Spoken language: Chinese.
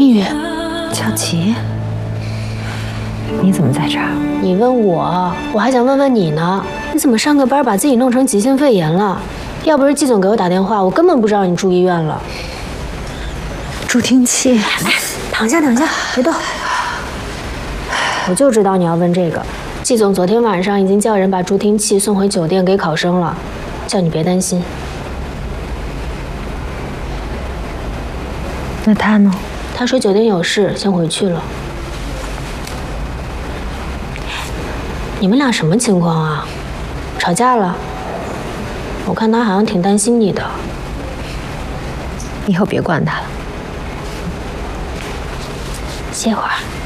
心雨， 乔琪，你怎么在这儿？ 你问我，我还想问问你呢。你怎么上个班把自己弄成急性肺炎了？要不是季总给我打电话，我根本不知道你住医院了。 助听器。 躺下，躺下，别动。我就知道你要问这个。季总昨天晚上已经叫人把助听器送回酒店给考生了，叫你别担心。 那他呢？ 他说酒店有事，先回去了。你们俩什么情况啊？吵架了？我看他好像挺担心你的。 以后别管他了。 歇会儿。